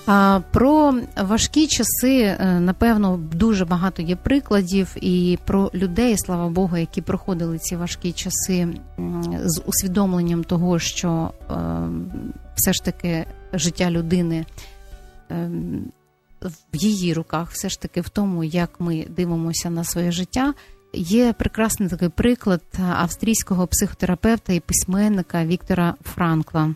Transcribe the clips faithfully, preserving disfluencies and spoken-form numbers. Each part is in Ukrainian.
А про важкі часи, напевно, дуже багато є прикладів, і про людей, слава Богу, які проходили ці важкі часи з усвідомленням того, що е, все ж таки життя людини е, в її руках, все ж таки в тому, як ми дивимося на своє життя. Є прекрасний такий приклад австрійського психотерапевта і письменника Віктора Франкла.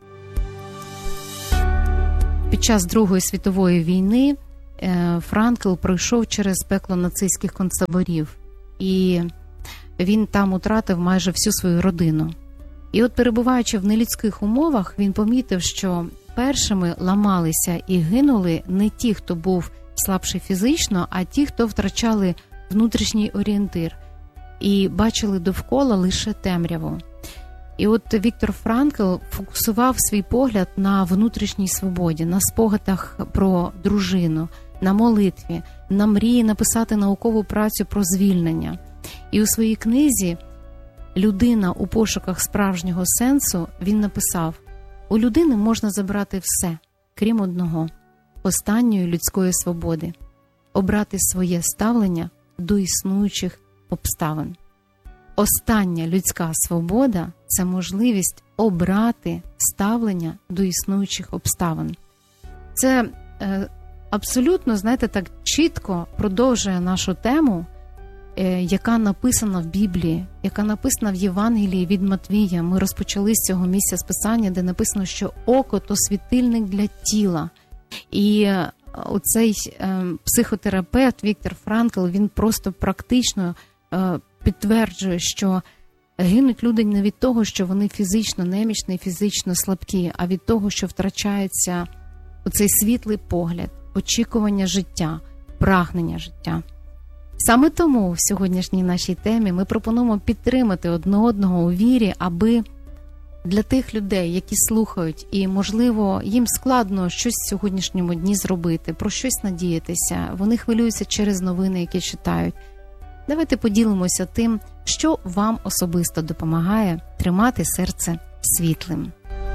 Під час Другої світової війни Франкл пройшов через пекло нацистських концтаборів, і він там втратив майже всю свою родину. І от, перебуваючи в нелюдських умовах, він помітив, що першими ламалися і гинули не ті, хто був слабший фізично, а ті, хто втрачали внутрішній орієнтир і бачили довкола лише темряву. І от Віктор Франкл фокусував свій погляд на внутрішній свободі, на спогадах про дружину, на молитві, на мрії написати наукову працю про звільнення. І у своїй книзі «Людина у пошуках справжнього сенсу» він написав: «У людини можна забрати все, крім одного – останньої людської свободи – обрати своє ставлення до існуючих обставин». Остання людська свобода – це можливість обрати ставлення до існуючих обставин. Це е, абсолютно, знаєте, так чітко продовжує нашу тему, е, яка написана в Біблії, яка написана в Євангелії від Матвія. Ми розпочали з цього місця з Писання, де написано, що око – то світильник для тіла. І е, оцей е, психотерапевт Віктор Франкл, він просто практично е, підтверджує, що гинуть люди не від того, що вони фізично немічні, фізично слабкі, а від того, що втрачається оцей світлий погляд, очікування життя, прагнення життя. Саме тому в сьогоднішній нашій темі ми пропонуємо підтримати одне одного у вірі, аби для тих людей, які слухають, і, можливо, їм складно щось в сьогоднішньому дні зробити, про щось надіятися, вони хвилюються через новини, які читають. Давайте поділимося тим, що вам особисто допомагає тримати серце світлим.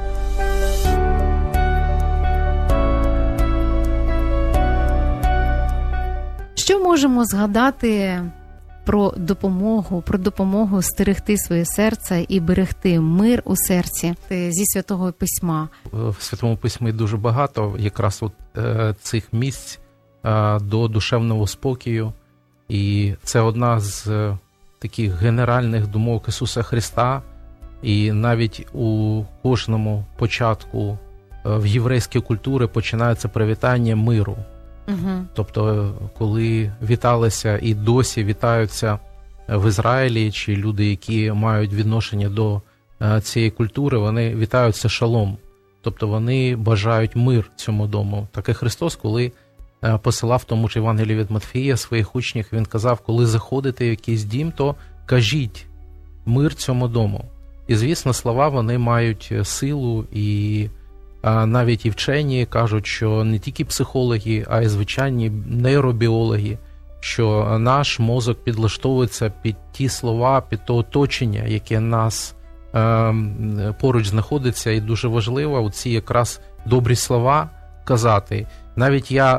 Що можемо згадати про допомогу, про допомогу стерегти своє серце і берегти мир у серці зі Святого Письма? В Святому Письмі дуже багато якраз от, е, цих місць е, до душевного спокою. І це одна з е, таких генеральних думок Ісуса Христа. І навіть у кожному початку е, в єврейській культурі починається привітання миру. Угу. Тобто, коли віталися і досі вітаються в Ізраїлі, чи люди, які мають відношення до е, цієї культури, вони вітаються шалом. Тобто вони бажають мир цьому дому. Так і Христос, коли посилав в тому ж Євангелії від Матфія своїх учнів, він казав, коли заходите в якийсь дім, то кажіть мир цьому дому. І, звісно, слова, вони мають силу, і а, навіть і вчені кажуть, що не тільки психологи, а й звичайні нейробіологи, що наш мозок підлаштовується під ті слова, під те оточення, яке нас е, поруч знаходиться, і дуже важливо ці якраз добрі слова казати. Навіть я,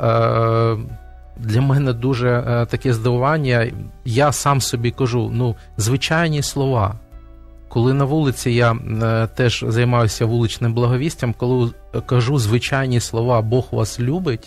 для мене дуже таке здивування, я сам собі кажу, ну, звичайні слова. Коли на вулиці я теж займаюся вуличним благовістям, коли кажу звичайні слова «Бог вас любить»,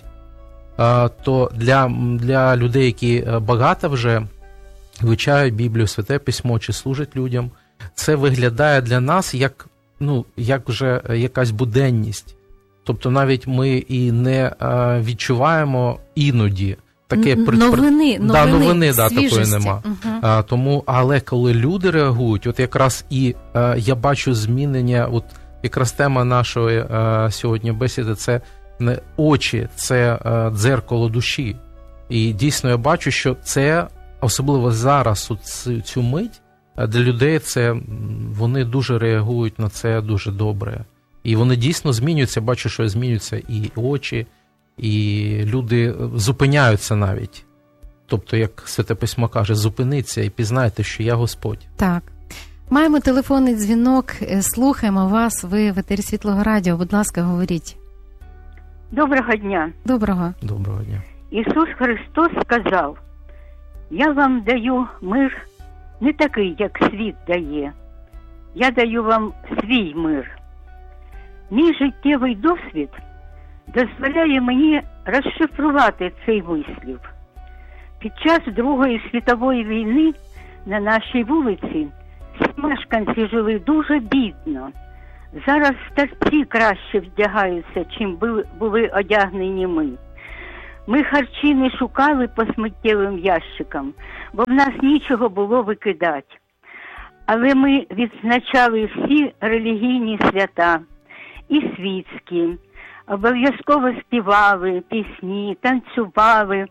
то для, для людей, які багато вже вивчають Біблію, Святе Письмо чи служать людям, це виглядає для нас як, ну, як вже якась буденність. Тобто навіть ми і не а, відчуваємо іноді таке новини, новини, да, новини да, такої нема. Угу. А, тому, але коли люди реагують, от якраз і а, я бачу змінення, от якраз тема нашої а, сьогодні бесіди – це не очі, це а, дзеркало душі. І дійсно я бачу, що це, особливо зараз, от цю мить, для людей це, вони дуже реагують на це дуже добре. І вони дійсно змінюються, бачу, що змінюються і очі, і люди зупиняються навіть. Тобто, як Святе Письмо каже, зупиниться і пізнайте, що я Господь. Так. Маємо телефонний дзвінок, слухаємо вас, ви в етері Світлого Радіо, будь ласка, говоріть. Доброго дня. Доброго. Доброго дня. Ісус Христос сказав: «Я вам даю мир не такий, як світ дає. Я даю вам свій мир». Мій життєвий досвід дозволяє мені розшифрувати цей вислів. Під час Другої світової війни на нашій вулиці мешканці жили дуже бідно. Зараз старці краще вдягаються, чим були одягнені ми. Ми харчі не шукали по сміттєвим ящикам, бо в нас нічого було викидати. Але ми відзначали всі релігійні свята і світські, обов'язково співали пісні, танцювали,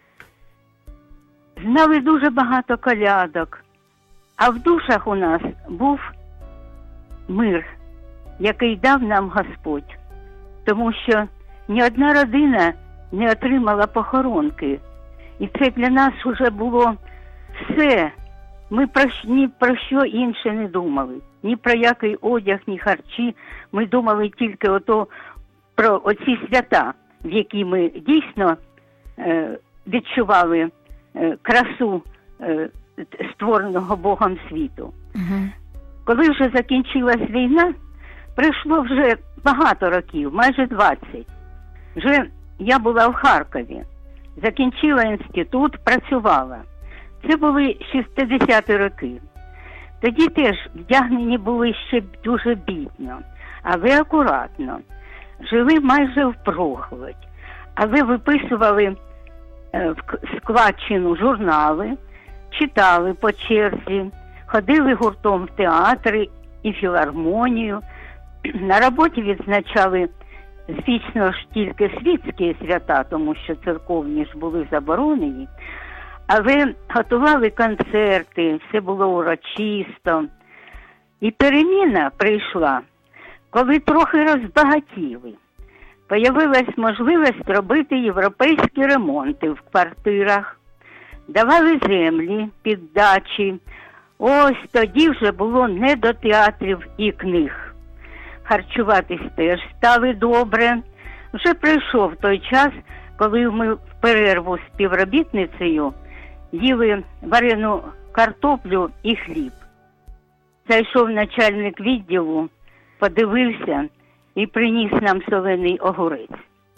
знали дуже багато колядок. А в душах у нас був мир, який дав нам Господь. Тому що ні одна родина не отримала похоронки. І це для нас вже було все. Ми про, ні про що інше не думали. Ні про який одяг, ні харчі. Ми думали тільки ото, про оці свята, в які ми дійсно е, відчували е, красу е, створеного Богом світу. Угу. Коли вже закінчилась війна, пройшло вже багато років, майже двадцять. Вже я була в Харкові, закінчила інститут, працювала. Це були шістдесяті роки. Тоді теж вдягнені були ще дуже бідно, але акуратно. Жили майже впроголодь, але виписували е, в складчину журнали, читали по черзі, ходили гуртом в театри і філармонію. На роботі відзначали, звісно ж, тільки світські свята, тому що церковні ж були заборонені. Але готували концерти, все було урочисто. І переміна прийшла, коли трохи розбагатіли. Появилась можливість робити європейські ремонти в квартирах. Давали землі під дачі. Ось тоді вже було не до театрів і книг. Харчуватись теж стали добре. Вже прийшов той час, коли ми в перерву з співробітницею їли варену картоплю і хліб. Зайшов начальник відділу, подивився і приніс нам солений огурець.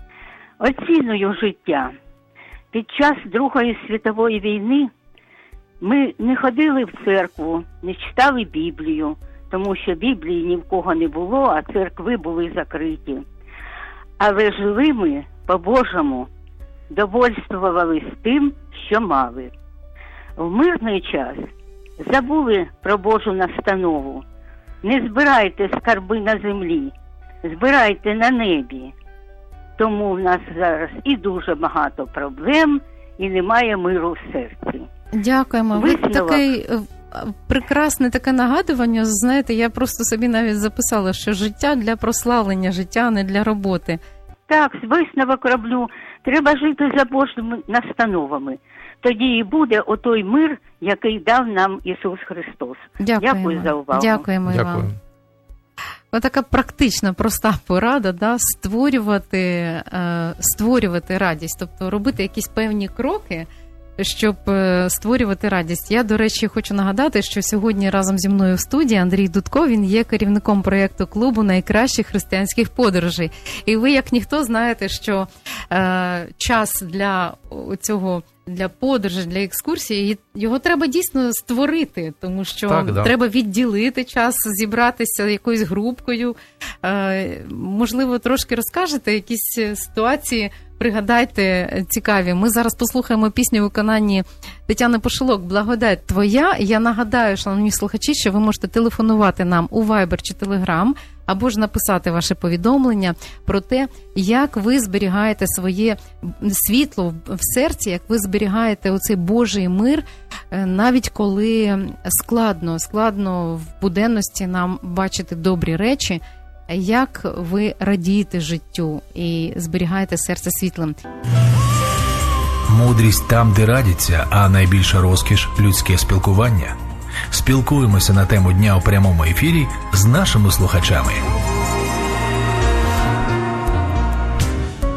Оціную життя. Під час Другої світової війни ми не ходили в церкву, не читали Біблію, тому що Біблії ні в кого не було, а церкви були закриті. Але жили ми по-божому, довольствували з тим, що мали. В мирний час забули про Божу настанову. Не збирайте скарби на землі, збирайте на небі. Тому в нас зараз і дуже багато проблем, і немає миру в серці. Дякуємо. Ви Висновок. такий прекрасне таке нагадування. Знаєте, я просто собі навіть записала, що життя для прославлення, життя, а не для роботи. Так, висновок роблю. Треба жити за Божими настановами. Тоді і буде отой мир, який дав нам Ісус Христос. Дякуємо. Дякую за увагу. Дякуємо Дякую. вам. Отака практична, проста порада, да, створювати, е, створювати радість, тобто робити якісь певні кроки, щоб е, створювати радість. Я, до речі, хочу нагадати, що сьогодні разом зі мною в студії Андрій Дудко, він є керівником проєкту клубу найкращих християнських подорожей. І ви, як ніхто, знаєте, що е, час для цього, для подорожі, для екскурсії, його треба дійсно створити, тому що Так, да. треба відділити час, зібратися якоюсь групкою. Е, можливо, трошки розкажете якісь ситуації, пригадайте цікаві. Ми зараз послухаємо пісню у виконанні Тетяни Пошилок «Благодать твоя». Я нагадаю, шановні слухачі, що ви можете телефонувати нам у Viber чи Telegram, або ж написати ваше повідомлення про те, як ви зберігаєте своє світло в серці, як ви зберігаєте оцей Божий мир, навіть коли складно, складно в буденності нам бачити добрі речі, як ви радієте життю і зберігаєте серце світлим. Мудрість там, де радяться, а найбільша розкіш – людське спілкування. Спілкуємося на тему дня у прямому ефірі з нашими слухачами.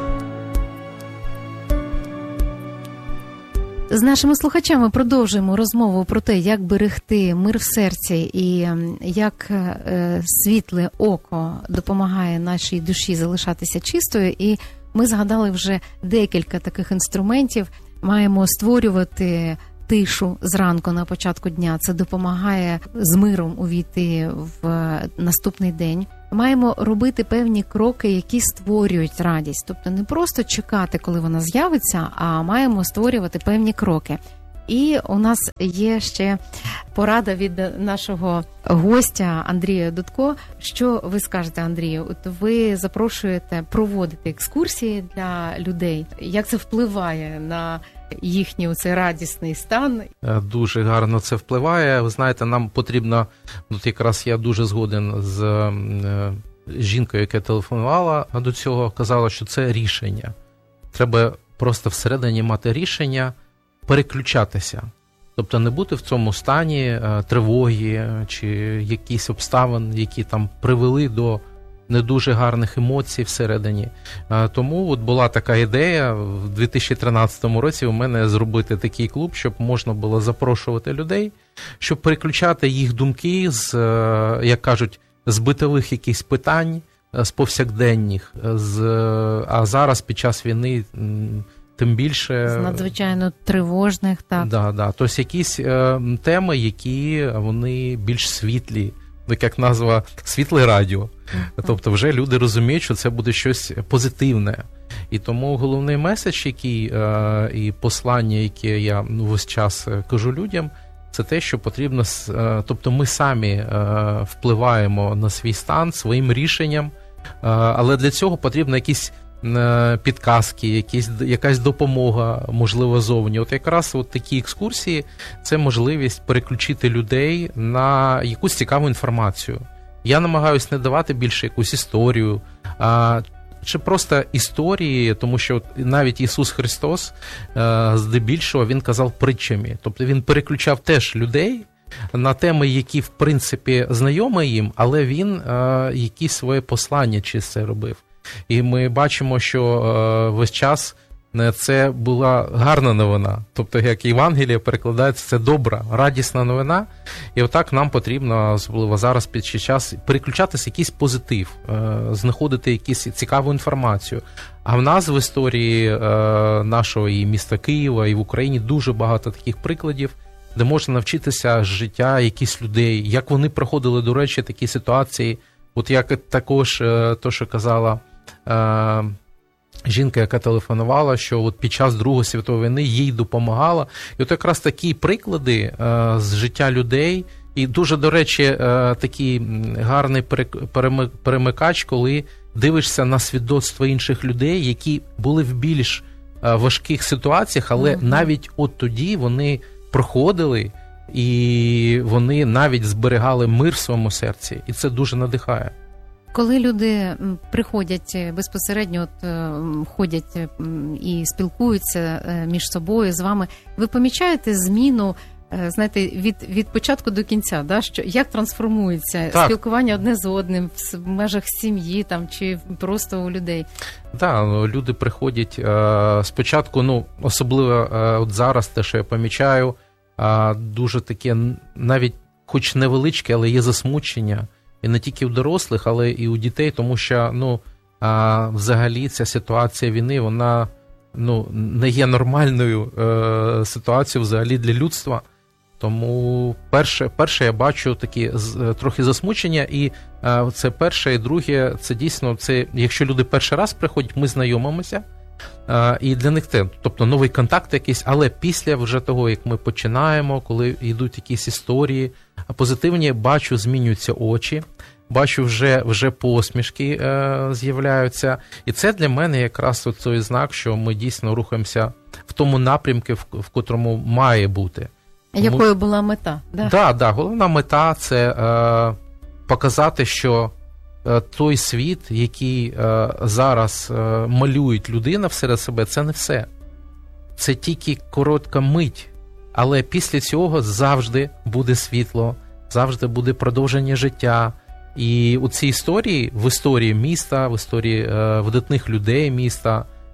З нашими слухачами продовжуємо розмову про те, як берегти мир в серці і як е, світле око допомагає нашій душі залишатися чистою. І ми згадали вже декілька таких інструментів. Маємо створювати тишу зранку на початку дня. Це допомагає з миром увійти в наступний день. Маємо робити певні кроки, які створюють радість. Тобто не просто чекати, коли вона з'явиться, а маємо створювати певні кроки. І у нас є ще порада від нашого гостя Андрія Дудко. Що ви скажете, Андрію? От ви запрошуєте проводити екскурсії для людей. Як це впливає на їхній оцей радісний стан? Дуже гарно це впливає. Ви знаєте, нам потрібно, от якраз я дуже згоден з е, жінкою, яка телефонувала до цього, казала, що це рішення. Треба просто всередині мати рішення переключатися. Тобто не бути в цьому стані е, тривоги чи якісь обставин, які там привели до не дуже гарних емоцій всередині. Тому от була така ідея в дві тисячі тринадцятому році у мене зробити такий клуб, щоб можна було запрошувати людей, щоб переключати їх думки з, як кажуть, з битових якихось питань, з повсякденних, з, а зараз під час війни тим більше... З надзвичайно тривожних, так. Да, да. Тобто якісь е, теми, які вони більш світлі, як назва «світле радіо». Тобто вже люди розуміють, що це буде щось позитивне. І тому головний меседж, який, е, і послання, яке я ну, весь час кажу людям, це те, що потрібно, е, тобто ми самі е, впливаємо на свій стан своїм рішенням, е, але для цього потрібно якісь е, підказки, якісь, якась допомога, можливо, зовні. От якраз от такі екскурсії – це можливість переключити людей на якусь цікаву інформацію. Я намагаюся не давати більше якусь історію, а, чи просто історії, тому що навіть Ісус Христос, а, здебільшого, Він казав притчами. Тобто Він переключав теж людей на теми, які, в принципі, знайомі їм, але Він а, якісь своє послання через це робив. І ми бачимо, що а, весь час це була гарна новина. Тобто, як Євангеліє перекладається, це добра, радісна новина. І отак нам потрібно, особливо зараз під час, переключатися якийсь позитив, знаходити якусь цікаву інформацію. А в нас в історії нашого і міста Києва, і в Україні дуже багато таких прикладів, де можна навчитися життя якихось людей, як вони проходили, до речі, такі ситуації. От як також то, що казала жінка, яка телефонувала, що от під час Другої світової війни їй допомагала. І от якраз такі приклади е, з життя людей. І дуже, до речі, е, такий гарний перемикач, коли дивишся на свідоцтва інших людей, які були в більш е, важких ситуаціях, але mm-hmm. навіть от тоді вони проходили, і вони навіть зберігали мир в своєму серці. І це дуже надихає. Коли люди приходять безпосередньо, от, ходять і спілкуються між собою з вами, ви помічаєте зміну, знаєте, від, від початку до кінця, да? Що, як трансформується так. спілкування одне з одним в межах сім'ї там, чи просто у людей? Так, люди приходять е, спочатку, ну, особливо е, от зараз те, що я помічаю, е, дуже таке, навіть хоч невеличке, але є засмучення. І не тільки у дорослих, але і у дітей, тому що, ну, а, взагалі ця ситуація війни, вона, ну, не є нормальною е, ситуацією взагалі для людства. Тому перше, перше я бачу такі з, трохи засмучення, і е, це перше, і друге, це дійсно, це, якщо люди перший раз приходять, ми знайомимося, е, і для них це, тобто новий контакт якийсь, але після вже того, як ми починаємо, коли йдуть якісь історії, позитивні, бачу, змінюються очі, бачу, вже, вже посмішки е, з'являються. І це для мене якраз той знак, що ми дійсно рухаємося в тому напрямку, в, в котрому має бути. Тому... Якою була мета? Так, да, да, головна мета – це е, показати, що е, той світ, який е, зараз е, малюють людина всеред себе, це не все. Це тільки коротка мить. Але після цього завжди буде світло, завжди буде продовження життя. І у цій історії, в історії міста, в історії е, видатних людей міста,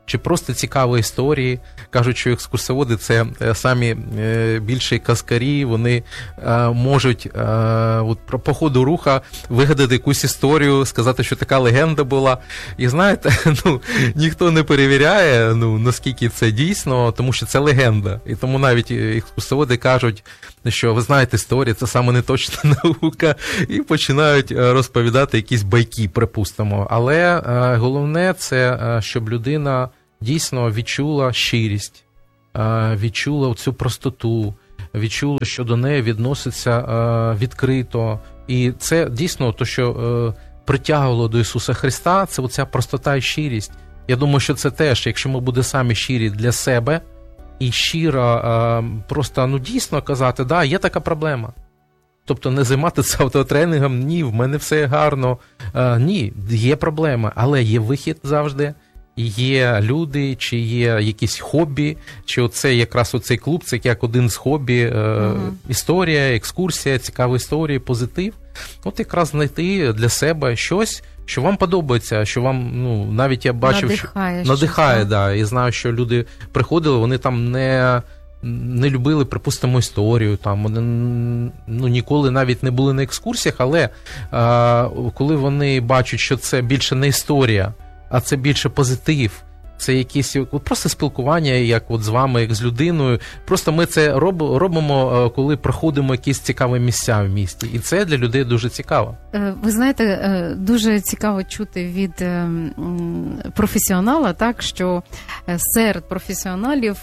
чи просто цікаві історії. Кажуть, що екскурсоводи – це самі більші казкарі, вони можуть от, по ходу руха вигадати якусь історію, сказати, що така легенда була. І знаєте, ну, ніхто не перевіряє, ну, наскільки це дійсно, тому що це легенда. І тому навіть екскурсоводи кажуть, що ви знаєте, історія – це саме неточна наука, і починають розповідати якісь байки, припустимо. Але головне – це, щоб людина дійсно відчула щирість, відчула цю простоту, відчула, що до неї відноситься відкрито. І це дійсно те, що притягувало до Ісуса Христа, це оця простота і щирість. Я думаю, що це теж, якщо ми будемо самі щирі для себе і щиро просто, ну, дійсно казати, да, є така проблема. Тобто не займатися автотренингом, ні, в мене все гарно. Ні, є проблема, але є вихід завжди. Є люди, чи є якісь хобі, чи оце якраз оцей клуб, це як один з хобі, е, uh-huh. історія, екскурсія, цікаві історії, позитив. От якраз знайти для себе щось, що вам подобається, що вам, ну, навіть я бачив, надихає, що надихає, да, і знаю, що люди приходили, вони там не, не любили, припустимо, історію, там, вони, ну, ніколи навіть не були на екскурсіях, але е, коли вони бачать, що це більше не історія, а це більше позитив, це якісь просто спілкування, як от з вами, як з людиною. Просто ми це роб, робимо, коли проходимо якісь цікаві місця в місті. І це для людей дуже цікаво. Ви знаєте, дуже цікаво чути від професіонала, так, що серед професіоналів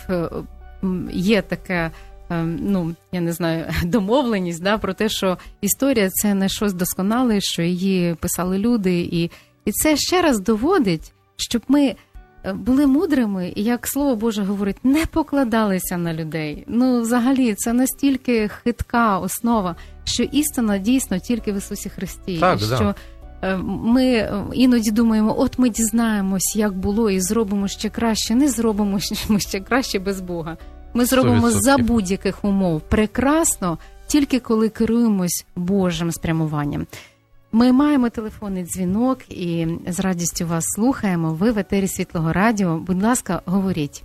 є таке, ну, я не знаю, домовленість, да, про те, що історія – це не щось досконале, що її писали люди, і І це ще раз доводить, щоб ми були мудрими і, як Слово Боже говорить, не покладалися на людей. Ну, взагалі, це настільки хитка основа, що істина дійсно тільки в Ісусі Христі. Так, що да. Ми іноді думаємо, от ми дізнаємось, як було, і зробимо ще краще. Не зробимо ще краще без Бога. Ми зробимо сто відсотків за будь-яких умов прекрасно, тільки коли керуємось Божим спрямуванням. Ми маємо телефонний дзвінок і з радістю вас слухаємо. Ви в етері Світлого Радіо. Будь ласка, говоріть.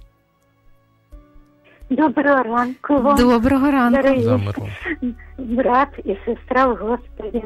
Доброго ранку вам. Доброго ранку. Дорогі брат і сестра в Господі.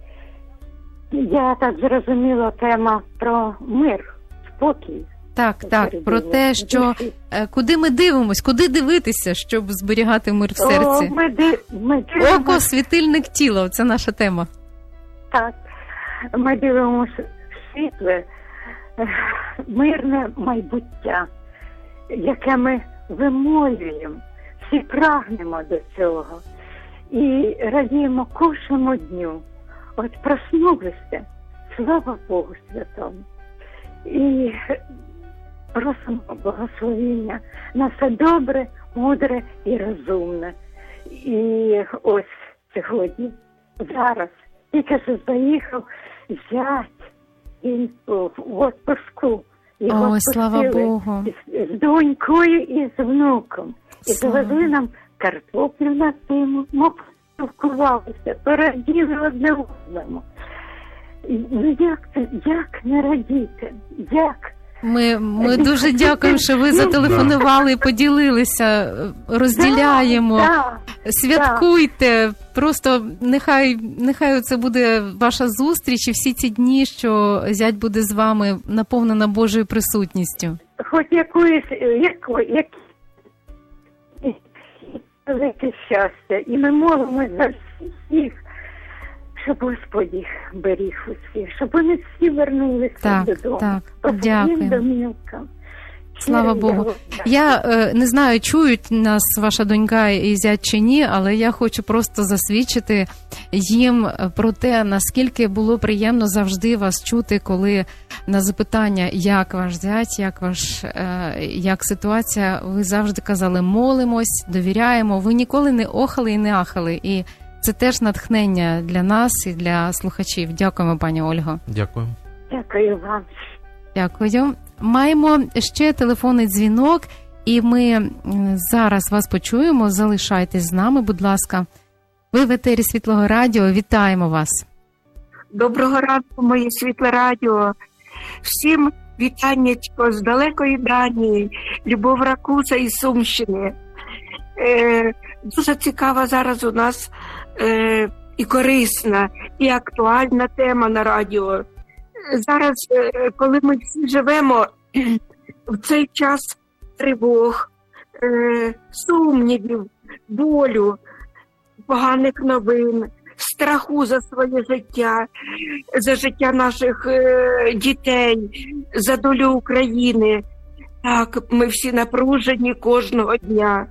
Я так зрозуміла, тема про мир, спокій. Так, так, про те, що куди ми дивимось, куди дивитися, щоб зберігати мир в серці. О, ми ди... ми дивимось... Око, світильник тіла, це наша тема. Так, ми дивимося в світле, мирне майбуття, яке ми вимолюємо, всі прагнемо до цього і радіємо кожному дню. От проснулися, слава Богу Святому, і просимо благословення на все добре, мудре і розумне. І ось сьогодні, зараз, тільки що заїхав зять, він в отпуску. Ой, слава Богу. З, з донькою і з внуком. І завезли нам картоплю на зиму. Ми поспілкувалися, пораділи одне одному. Ну як це, як не радіти? Як? Ми, ми дуже дякуємо, що ви зателефонували і поділилися, розділяємо, да, да, святкуйте, да. Просто нехай, нехай це буде ваша зустріч і всі ці дні, що зять буде з вами наповнена Божою присутністю. Хоч якоїсь, яко, як, велике щастя, і ми молимо за всіх, щоб Господь їх беріг усіх, щоб вони всі вернулися так, додому. Так, по дякую. домівкам. Слава Богу. Я е, не знаю, чують нас ваша донька і зять чи ні, але я хочу просто засвідчити їм про те, наскільки було приємно завжди вас чути, коли на запитання, як ваш зять, як ваш, е, як ситуація, ви завжди казали, молимось, довіряємо, ви ніколи не охали і не ахали. І це теж натхнення для нас і для слухачів. Дякуємо, пані Ольго. Дякую. Дякую вам. Дякую. Маємо ще телефонний дзвінок, і ми зараз вас почуємо. Залишайтесь з нами, будь ласка. Ви в етері Світлого Радіо. Вітаємо вас. Доброго ранку, моє Світле Радіо. Всім вітаннячко з далекої Данії, Любов Ракуса із Сумщини. Е, дуже цікава зараз у нас е, і корисна, і актуальна тема на радіо. Зараз, е, коли ми всі живемо в цей час тривог, е, сумнівів, болю, поганих новин, страху за своє життя, за життя наших е, дітей, за долю України. Так, ми всі напружені кожного дня.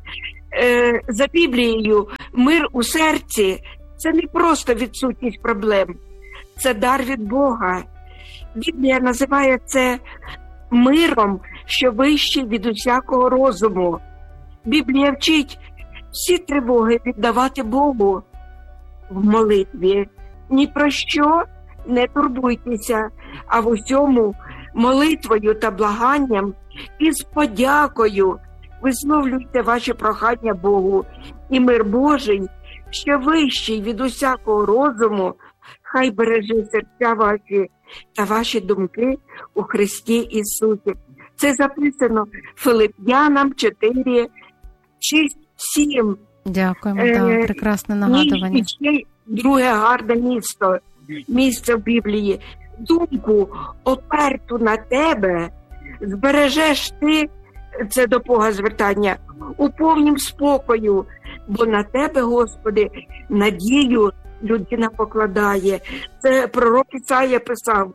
Е, за Біблією, мир у серці – це не просто відсутність проблем, це дар від Бога. Біблія називає це миром, що вищий від усякого розуму. Біблія вчить всі тривоги віддавати Богу в молитві. Ні про що не турбуйтеся, а в усьому молитвою та благанням і з подякою висловлюйте ваші прохання Богу. І мир Божий, що вищий від усякого розуму, хай береже серця ваші та ваші думки у Христі Ісусі. Це записано Филип'янам чотири, шість, сім. Дякуємо, Е, да, прекрасне нагадування. І ще друге гарне місто, місце в Біблії. Думку оперту на тебе збережеш ти, це до Бога звертання, у повнім спокою, бо на тебе, Господи, надію людина покладає. Це пророк Ісая писав.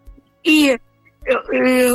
І е, е,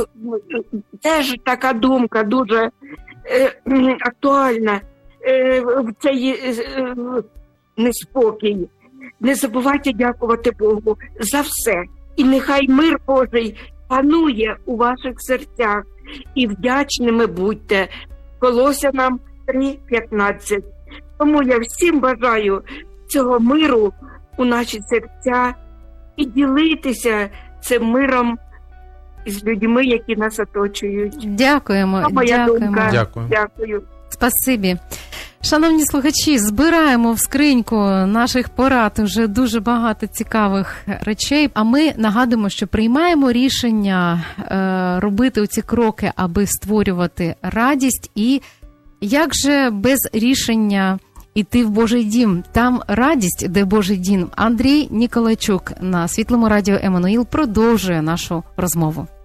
теж така думка дуже е, актуальна е, в цей е, неспокій. Не забувайте дякувати Богу за все. І нехай мир Божий панує у ваших серцях. І вдячними будьте. Колосянам три п'ятнадцять. Тому я всім бажаю цього миру у наші серця і ділитися цим миром з людьми, які нас оточують. Дякуємо. Це моя Дякуємо. думка. Дякую. Дякую. Спасибі. Шановні слухачі, збираємо в скриньку наших порад вже дуже багато цікавих речей, а ми нагадуємо, що приймаємо рішення е, робити оці кроки, аби створювати радість, і як же без рішення іти в Божий дім? Там радість, де Божий дім. Андрій Ніколайчук на Світлому радіо Еммануїл продовжує нашу розмову.